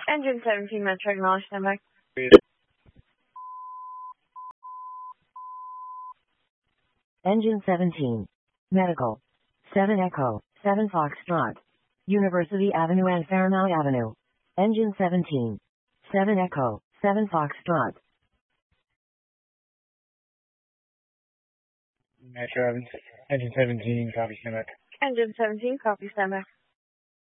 Engine 17, Metro acknowledged, stand by. Engine 17. Medical. 7 Echo, 7 Foxtrot. University Avenue and Fairmount Avenue. Engine 17. 7 Echo, 7 Foxtrot. Metro Evans, Engine 17, copy, stand by. Engine 17, copy, stand by.